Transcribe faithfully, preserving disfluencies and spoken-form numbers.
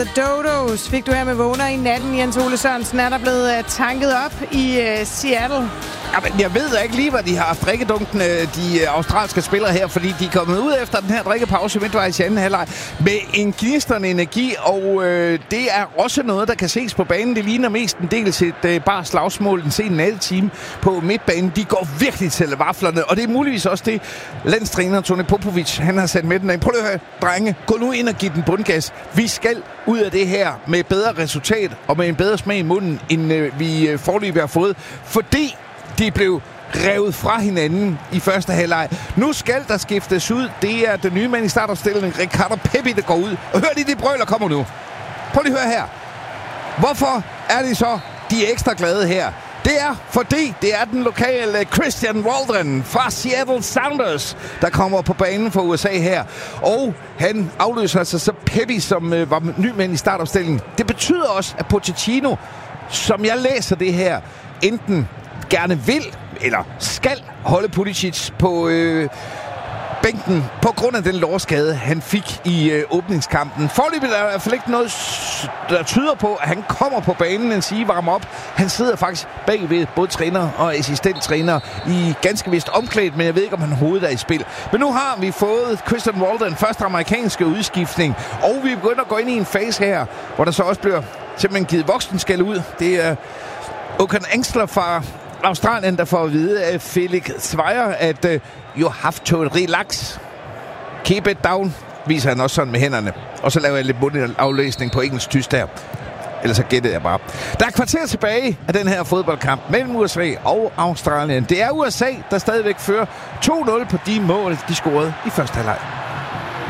The Dodos fik du her med vågner i natten. Jens Ole Sørensen, er der blevet uh, tanket op i uh, Seattle? Jamen, jeg ved ikke lige, hvad de har haft drikkedunken, de australske spillere her, fordi de er kommet ud efter den her drikkepause midtvejs i anden halvleg med en gnistrende energi, og øh, det er også noget, der kan ses på banen. Det ligner mest en del til et øh, bare slagsmål en sen nattetime på midtbanen. De går virkelig til vaflerne, og det er muligvis også det, landstræner Toni Popovic, han har sat med den af. Prøv at høre, drenge, gå nu ind og giv den bundgas. Vi skal ud af det her med et bedre resultat og med en bedre smag i munden, end øh, vi øh, foreløbig har fået, fordi de blev revet fra hinanden i første halvleg. Nu skal der skiftes ud. Det er den nye mand i startopstillingen, Ricardo Pepi, der går ud. Og hør lige, de brøler kommer nu. Prøv lige at høre her. Hvorfor er de så de er ekstra glade her? Det er, fordi det er den lokale Christian Waldron fra Seattle Sounders, der kommer på banen for U S A her. Og han afløser altså så Pepi, som øh, var ny mand i startopstillingen. Det betyder også, at Pochettino, som jeg læser det her, enten gerne vil eller skal holde Pulisic på øh, bænken på grund af den lårskade, han fik i øh, åbningskampen. Foreløbig er der i hvert fald ikke noget, der tyder på, at han kommer på banen og siger varme op. Han sidder faktisk bagved både træner og assistenttræner i ganske vist omklædt, men jeg ved ikke, om han hovedet er i spil. Men nu har vi fået Christian Waldron, første amerikanske udskiftning, og vi begynder at gå ind i en fase her, hvor der så også bliver simpelthen givet voksenskæld ud. Det er Okan Engsler fra Australien, der får at vide af Felix Zweier, at uh, you have to relax. Keep it down, viser han også sådan med hænderne. Og så laver jeg lidt aflæsning på engelsk-tysk der. Ellers så gættede jeg bare. Der er kvarter tilbage af den her fodboldkamp mellem U S A og Australien. Det er U S A, der stadigvæk fører to nul på de mål, de scorede i første halvleg.